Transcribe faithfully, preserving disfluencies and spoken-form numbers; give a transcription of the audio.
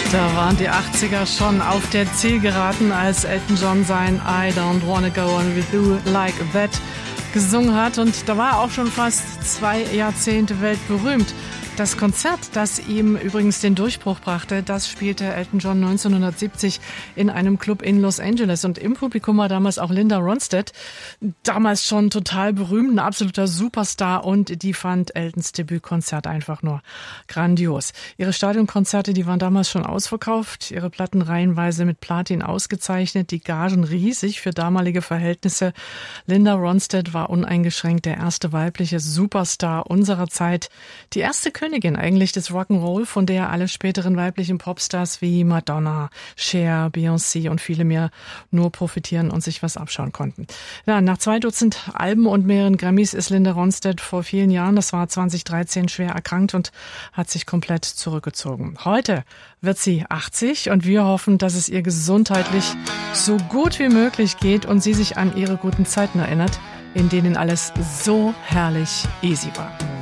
Da waren die achtziger schon auf der Zielgeraden, als Elton John sein I Don't Wanna Go On With You Like That gesungen hat. Und da war er auch schon fast zwei Jahrzehnte weltberühmt. Das Konzert, das ihm übrigens den Durchbruch brachte, das spielte Elton John neunzehnhundertsiebzig in einem Club in Los Angeles. Und im Publikum war damals auch Linda Ronstadt, damals schon total berühmt, ein absoluter Superstar. Und die fand Eltons Debütkonzert einfach nur grandios. Ihre Stadionkonzerte, die waren damals schon ausverkauft, ihre Platten reihenweise mit Platin ausgezeichnet, die Gagen riesig für damalige Verhältnisse. Linda Ronstadt war uneingeschränkt der erste weibliche Superstar unserer Zeit, die erste Königin eigentlich des Rock'n'Roll, von der alle späteren weiblichen Popstars wie Madonna, Cher, Beyoncé und viele mehr nur profitieren und sich was abschauen konnten. Ja, nach zwei Dutzend Alben und mehreren Grammys ist Linda Ronstadt vor vielen Jahren, das war zwanzig dreizehn, schwer erkrankt und hat sich komplett zurückgezogen. Heute wird sie achtzig und wir hoffen, dass es ihr gesundheitlich so gut wie möglich geht und sie sich an ihre guten Zeiten erinnert, in denen alles so herrlich easy war.